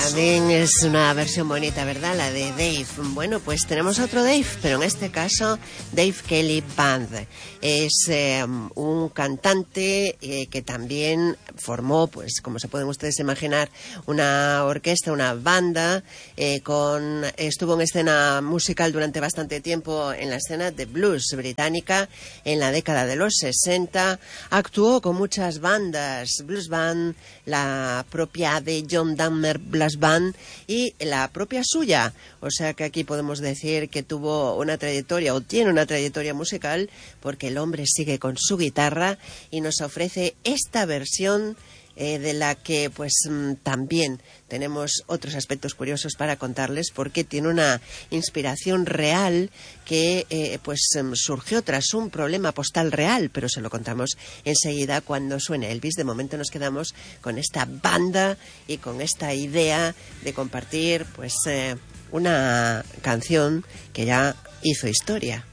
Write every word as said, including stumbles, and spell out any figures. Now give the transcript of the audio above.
También es una versión bonita, ¿verdad? La de Dave. Bueno, pues tenemos otro Dave, pero en este caso Dave Kelly Band. Es eh, un cantante eh, que también formó, pues como se pueden ustedes imaginar, una orquesta, una banda, eh, con estuvo en escena musical durante bastante tiempo en la escena de blues británica en la década de los sesenta. Actuó con muchas bandas, blues band, la propia de John Denver Brass Band y la propia suya. O sea que aquí podemos decir que tuvo una trayectoria o tiene una trayectoria musical, porque el hombre sigue con su guitarra y nos ofrece esta versión eh, de la que pues mm, también tenemos otros aspectos curiosos para contarles, porque tiene una inspiración real que eh, pues surgió tras un problema postal real, pero se lo contamos enseguida cuando suene Elvis. De momento nos quedamos con esta banda y con esta idea de compartir pues eh, una canción que ya hizo historia.